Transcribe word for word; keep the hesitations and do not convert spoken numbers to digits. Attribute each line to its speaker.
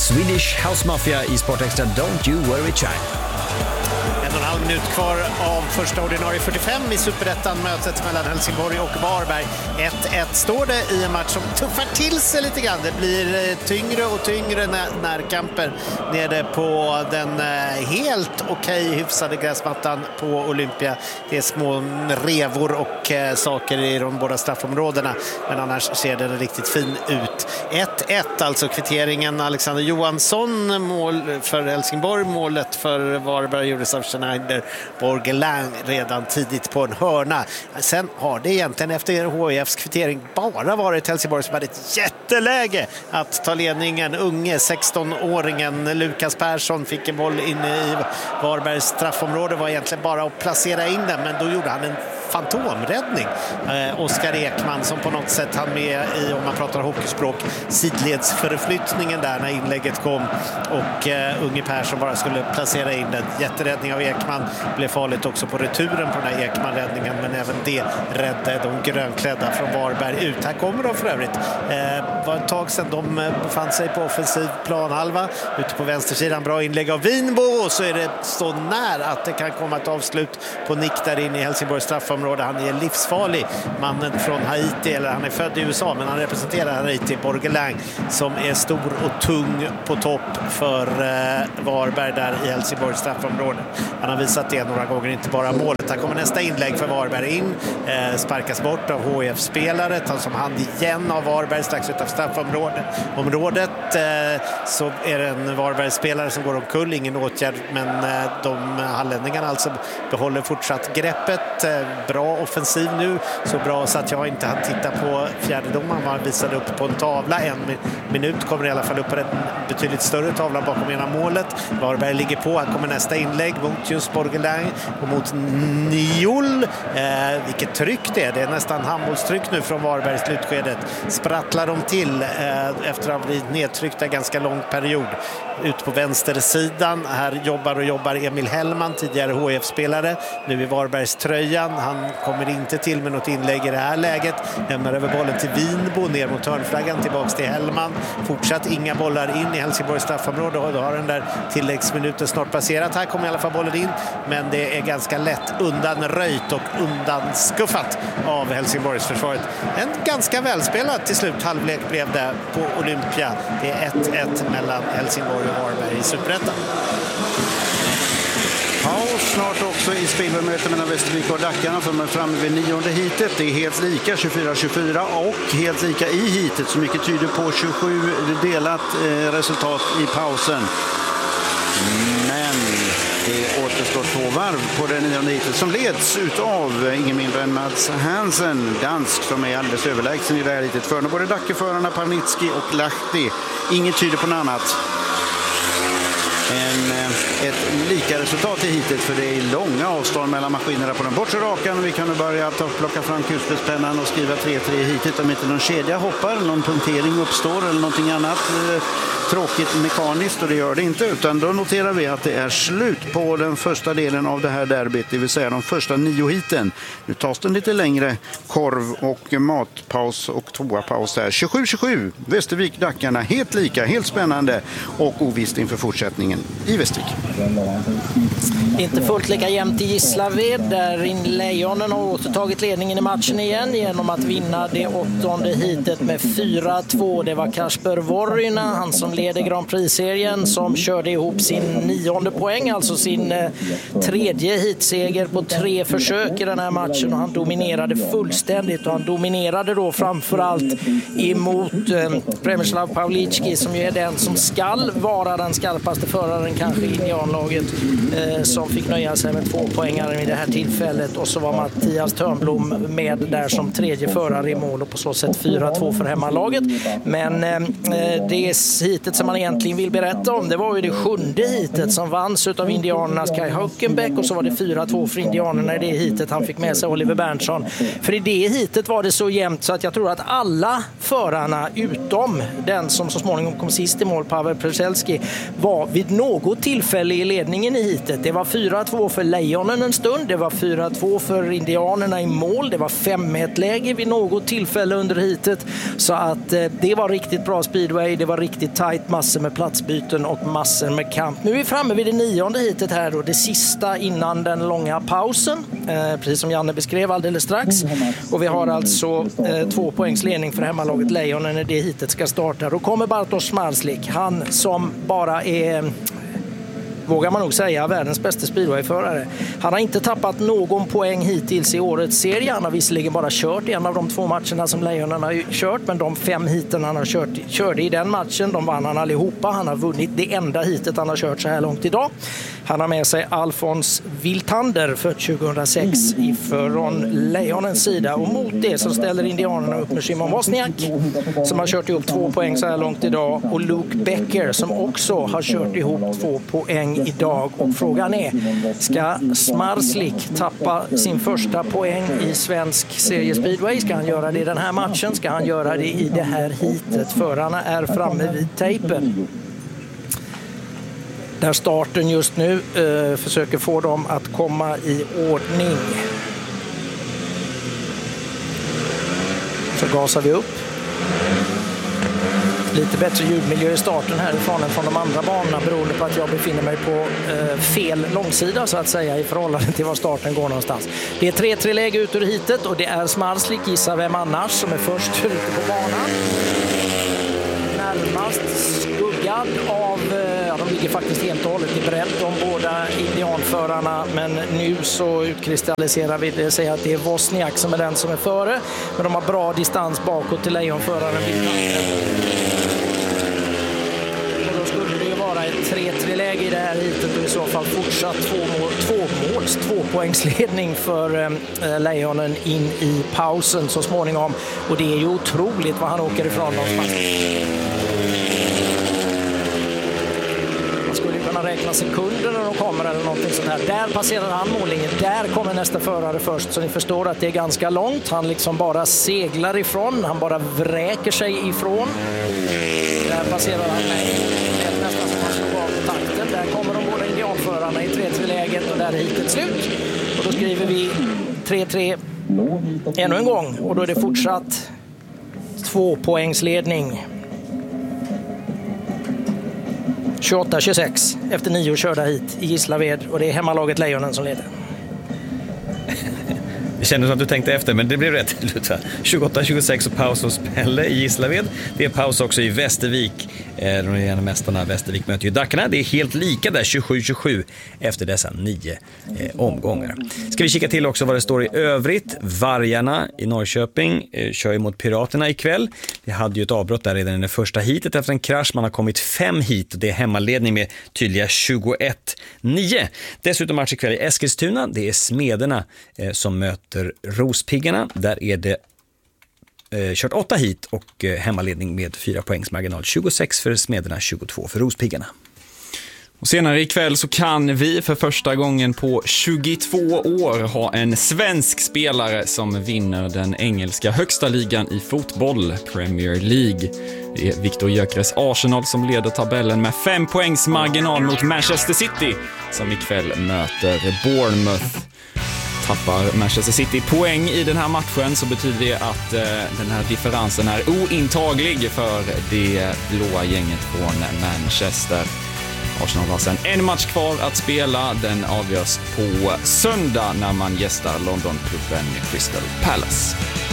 Speaker 1: Swedish House Mafia i Sport Extra Don't You Worry Child.
Speaker 2: En och en halv minut kvar av första ordinarie fyrtiofem i Superettan, mötet mellan Helsingborg och Varberg. ett ett står det i en match som tuffar till sig lite grann. Det blir tyngre och tyngre närkamper nere på den helt okej hyfsade gräsmattan på Olympia. Det är små revor och saker i de båda straffområdena, men annars ser det riktigt fin ut. ett ett alltså kvitteringen. Alexander Johansson mål för Helsingborg, målet för Varberg gjordes av Schneider Borgelang redan tidigt på en hörna. Sen har det egentligen efter H I F:s kvittering bara varit Helsingborg som hade ett jätteläge att ta ledningen. Unge sexton-åringen Lukas Persson fick en boll inne i Varbergs straffområde, var egentligen bara att placera in den, men då gjorde han en fantomräddning. Eh, Oskar Ekman som på något sätt hann med i, om man pratar hockeyspråk, sidledsförflyttningen där när inlägget kom, och eh, Unge Persson bara skulle placera in den. Jätteräddning av Ekman, blev farligt också på returen på den här Ekman-räddningen, men även det räddade de grönklädda från Varberg ut. Här kommer de för övrigt. Eh, var ett tag sedan de befann sig på offensiv planhalva. Ute på vänstersidan, bra inlägg av Winbo, och så är det så nära att det kan komma ett avslut på nick där inne i Helsingborgs straffområde. Han är livsfarlig, mannen från Haiti, eller han är född i U S A men han representerar Haiti, Borgelang, som är stor och tung på topp för eh, Varberg där i Helsingborgs straffområde. Han har visat det några gånger, inte bara målet. Här kommer nästa inlägg för Varberg in, eh, sparkas bort av H I F-spelare, tas som hand igen av Varberg strax utanför straffområdet. Området eh, så är det en Varberg-spelare som går omkull, ingen åtgärd, men eh, de hallänningarna alltså behåller fortsatt greppet. Eh, bra offensiv nu, så bra så att jag inte hann titta på fjärdedomaren. Man visade upp på en tavla, en minut kommer i alla fall upp på en betydligt större tavla bakom ena målet. Varberg ligger på, här kommer nästa inlägg mot just Borgelang och mot Niol. Eh, vilket tryck det är, det är nästan handbollstryck nu från Varberg i slutskedet. Sprattlar de till eh, efter att ha blivit nedtryckta ganska lång period. Ut på vänstersidan, här jobbar och jobbar Emil Hellman, tidigare H I F-spelare, nu i Varbergs tröjan. Han kommer inte till med något inlägg i det här läget. Lämnar över bollen till Winbo, ner mot hörnflaggan, tillbaks till Hellman. Fortsatt inga bollar in i Helsingborgs straffområde, och då har den där tilläggsminuten snart passerat. Här kommer i alla fall bollen in, men det är ganska lätt undanröjt och undanskuffat av Helsingborgs försvaret. En ganska välspelad till slut halvlek blev det på Olympia. Det är ett ett mellan Helsingborg och Varberg i Superettan.
Speaker 3: Paus snart också i spelmöte mellan Västervik och Dackarna, för man är framme vid nionde hitet. Det är helt lika tjugofyra tjugofyra och helt lika i hitet, så mycket tyder på tjugosju delat eh, resultat i pausen. Men det återstår två varv på den nionde hitet som leds utav ingen mindre än Mats Hansen, dansk, som är alldeles överlägsen i det här hitet. För både Dackeförarna Parnitski och Lahti. Inget tyder på något annat. En, ett lika resultat i hitet, för det är långa avstånd mellan maskinerna på den bortre rakan, och vi kan nu börja ta, plocka fram kulspetspennan och skriva tre tre i hitet om inte någon kedja hoppar, någon punktering uppstår eller någonting annat eh, tråkigt mekaniskt, och det gör det inte, utan då noterar vi att det är slut på den första delen av det här derbyt, det vill säga de första nio hiten. Nu tas den lite längre korv och matpaus och toapaus där. tjugosju tjugosju, Västervik Dackarna, helt lika, helt spännande och ovisst inför fortsättningen i Västervik.
Speaker 4: Inte fullt lika jämnt i Gislaved, där Lejonen har återtagit ledningen i matchen igen genom att vinna det åttonde hitet med fyra två. Det var Kasper Vorryna, han som leder Grand Prix-serien, som körde ihop sin nionde poäng, alltså sin eh, tredje hitseger på tre försök i den här matchen, och han dominerade fullständigt, och han dominerade då framförallt emot eh, Premislav Pavlicki, som ju är den som skall vara den skarpaste föraren kanske i indianlaget, eh, som fick nöja sig med två poängare i det här tillfället, och så var Mattias Törnblom med där som tredje förare i mål, och på så sätt fyra två för hemmalaget. Men eh, det hitet som man egentligen vill berätta om, det var ju det sjunde hitet som vanns utav indianernas Kai Höckenbäck, och så var det fyra två för indianerna i det hitet. Han fick med sig Oliver Berntsson. För i det hitet var det så jämnt så att jag tror att alla förarna utom den som så småningom kom sist i mål, Pavel Preselski, var vid något tillfälle i ledningen i hitet. Det var fyra två för Lejonen en stund, det var fyra två för indianerna i mål, det var fem ett läge vid något tillfälle under hitet, så att eh, det var riktigt bra speedway, det var riktigt tajt. fight, massor med platsbyten och massor med kamp. Nu är vi framme vid det nionde hitet här då, det sista innan den långa pausen, eh, precis som Janne beskrev alldeles strax. Och vi har alltså eh, två poängs ledning för hemmalaget Lejonen när det hitet ska starta. Då kommer Bartosz Zmarzlik, han som bara är, vågar man nog säga, världens bästa speedwayförare. Han har inte tappat någon poäng hittills i årets serie. Han har visserligen bara kört en av de två matcherna som Lejonen har kört, men de fem hiten han har kört, körde i den matchen, de vann han allihopa. Han har vunnit det enda hitet han har kört så här långt idag. Han har med sig Alfons Wiltander för tjugohundrasex från Lejonens sida, och mot det så ställer indianerna upp med Szymon Wozniak som har kört ihop två poäng så här långt idag, och Luke Becker som också har kört ihop två poäng idag. Och frågan är, ska Zmarzlik tappa sin första poäng i svensk serie speedway? Ska han göra det i den här matchen? Ska han göra det i det här hitet? Förarna är framme vid tejpen. Där starten just nu eh, försöker få dem att komma i ordning. Så gasar vi upp. Lite bättre ljudmiljö i starten härifrån än från de andra banorna, beroende på att jag befinner mig på eh, fel långsida så att säga i förhållande till var starten går någonstans. Det är tre tre läge ut ur hitet, och det är Zmarzlik, gissa vem annars, som är först ute på banan. Närmast skuggad av, ja, de ligger faktiskt helt och hållet i bredd, de båda indianförarna, men nu så utkristalliserar vi det, säger att det är Wozniak som är den som är före, men de har bra distans bakåt till lejonföraren. Och då skulle det ju vara ett tre tre läge i det här hitet, och i så fall fortsatt två, mål, två måls, två poängsledning för äh, Lejonen in i pausen så småningom, och det är ju otroligt vad han åker ifrån någonstans. Man räknar sekunder när de kommer eller någonting sånt här. Där passerar han mållinjen. Där kommer nästa förare först. Så ni förstår att det är ganska långt. Han liksom bara seglar ifrån. Han bara vräker sig ifrån. Där passerar han mig. Nästan som han slår av på takten. Där kommer de båda indianförarna i tre tre läget, och där är hitet slut. Och då skriver vi tre tre ännu en gång. Och då är det fortsatt två poängsledning. tjugoåtta tjugosex efter nio körda hit i Gislaved, och det är hemmalaget Lejonen som leder.
Speaker 1: Det kändes som att du tänkte efter, men det blev rätt. tjugoåtta tjugosex och paus hos Pelle i Gislaved. Det är paus också i Västervik. De regerande mästarna Västervik möter ju Dackarna. Det är helt lika där, tjugosju tjugosju efter dessa nio eh, omgångar. Ska vi kika till också vad det står i övrigt. Vargarna i Norrköping eh, kör emot Piraterna ikväll. Vi hade ju ett avbrott där redan i det första hitet efter en krasch. Man har kommit fem hit, och det är hemmaledning med tydliga tjugoett nio. Dessutom match ikväll i Eskilstuna. Det är Smederna eh, som möter Rospiggarna. Där är det eh, kört åtta hit och eh, hemmaledning med fyra poängs marginal. tjugosex för Smederna, tjugotvå för Rospiggarna.
Speaker 5: Och senare ikväll så kan vi för första gången på tjugotvå år ha en svensk spelare som vinner den engelska högsta ligan i fotboll, Premier League. Det är Viktor Gyökeres Arsenal som leder tabellen med fem poängs marginal mot Manchester City, som ikväll möter Bournemouth. Tappar Manchester City poäng i den här matchen, så betyder det att eh, den här differensen är ointaglig för det blåa gänget från Manchester. Arsenal har sedan en match kvar att spela. Den avgörs på söndag när man gästar Londonklubben Crystal Palace.